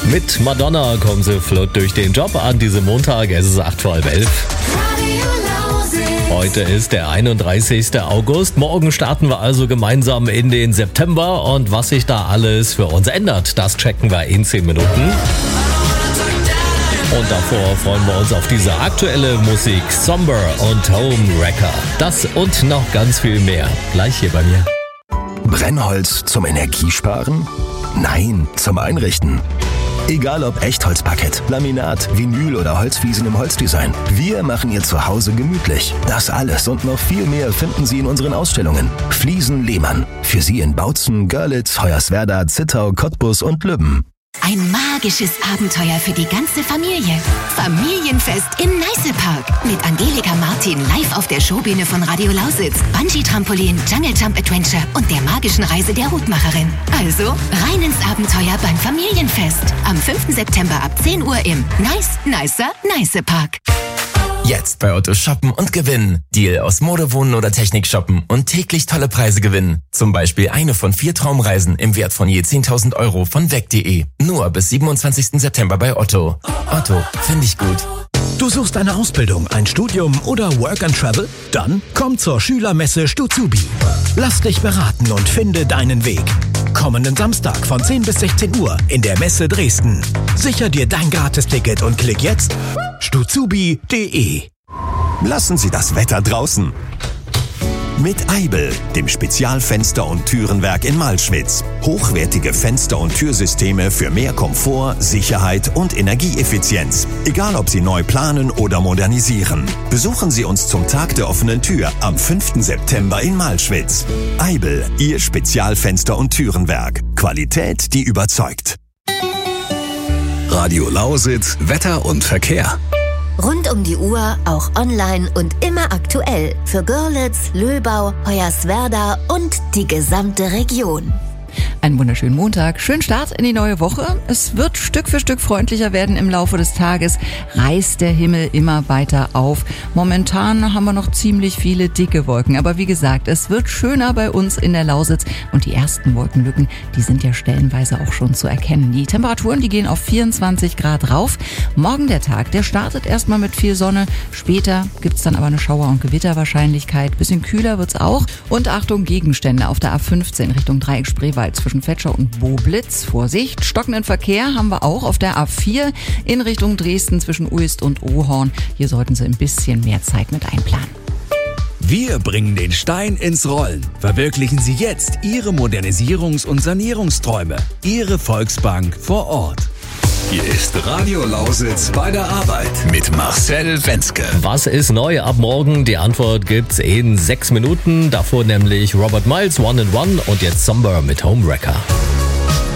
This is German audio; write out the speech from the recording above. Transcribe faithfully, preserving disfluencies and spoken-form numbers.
Mit Madonna kommen sie flott durch den Job an diesem Montag. Es ist acht vor halb elf. Heute ist der einunddreißigste August. Morgen starten wir also gemeinsam in den September. Und was sich da alles für uns ändert, das checken wir in zehn Minuten. Und davor freuen wir uns auf diese aktuelle Musik. Somber und Homewrecker. Das und noch ganz viel mehr. Gleich hier bei mir. Brennholz zum Energiesparen? Nein, zum Einrichten. Egal ob Echtholzparkett, Laminat, Vinyl oder Holzfliesen im Holzdesign. Wir machen Ihr Zuhause gemütlich. Das alles und noch viel mehr finden Sie in unseren Ausstellungen. Fliesen Lehmann. Für Sie in Bautzen, Görlitz, Hoyerswerda, Zittau, Cottbus und Lübben. Ein magisches Abenteuer für die ganze Familie. Familienfest im Neiße-Park. Mit Angelika Martin live auf der Showbühne von Radio Lausitz, Bungee-Trampolin, Jungle Jump Adventure und der magischen Reise der Hutmacherin. Also rein ins Abenteuer beim Familienfest. Am fünften September ab zehn Uhr im Nice, Nicer, Neiße-Park. Jetzt bei Otto shoppen und gewinnen. Deal aus Mode, Wohnen oder Technik shoppen und täglich tolle Preise gewinnen. Zum Beispiel eine von vier Traumreisen im Wert von je zehntausend Euro von weg punkt de. Nur bis siebenundzwanzigsten September bei Otto. Otto, finde ich gut. Du suchst eine Ausbildung, ein Studium oder Work and Travel? Dann komm zur Schülermesse Stuzubi. Lass dich beraten und finde deinen Weg. Kommenden Samstag von zehn bis sechzehn Uhr in der Messe Dresden. Sicher dir dein Gratisticket und klick jetzt stuzubi punkt de. Lassen Sie das Wetter draußen. Mit Eibel, dem Spezialfenster- und Türenwerk in Malschwitz. Hochwertige Fenster- und Türsysteme für mehr Komfort, Sicherheit und Energieeffizienz. Egal ob Sie neu planen oder modernisieren. Besuchen Sie uns zum Tag der offenen Tür am fünften September in Malschwitz. Eibel, Ihr Spezialfenster- und Türenwerk. Qualität, die überzeugt. Radio Lausitz, Wetter und Verkehr. Rund um die Uhr, auch online und immer aktuell. Für Görlitz, Löbau, Hoyerswerda und die gesamte Region. Einen wunderschönen Montag, schönen Start in die neue Woche. Es wird Stück für Stück freundlicher werden im Laufe des Tages, reißt der Himmel immer weiter auf. Momentan haben wir noch ziemlich viele dicke Wolken, aber wie gesagt, es wird schöner bei uns in der Lausitz und die ersten Wolkenlücken, die sind ja stellenweise auch schon zu erkennen. Die Temperaturen, die gehen auf vierundzwanzig Grad rauf. Morgen der Tag, der startet erstmal mit viel Sonne, später gibt's dann aber eine Schauer- und Gewitterwahrscheinlichkeit. Bisschen kühler wird's auch und Achtung, Gegenstände auf der A fünfzehn Richtung Dreieck-Spreewald zwischen Fetscher und Boblitz. Vorsicht, stockenden Verkehr haben wir auch auf der A vier in Richtung Dresden zwischen Uist und Ohorn. Hier sollten Sie ein bisschen mehr Zeit mit einplanen. Wir bringen den Stein ins Rollen. Verwirklichen Sie jetzt Ihre Modernisierungs- und Sanierungsträume. Ihre Volksbank vor Ort. Hier ist Radio Lausitz bei der Arbeit mit Marcel Wenzke. Was ist neu ab morgen? Die Antwort gibt's in sechs Minuten. Davor nämlich Robert Miles, One and One und jetzt Somber mit Homewrecker.